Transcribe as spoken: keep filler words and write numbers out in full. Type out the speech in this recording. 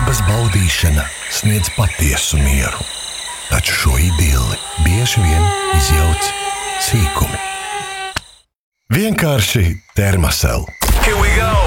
Dabas baudīšana sniedz patiesu mieru, taču šo idilli bieži vien izjauc sīkumi. Vienkārši Thermacell. Here we go!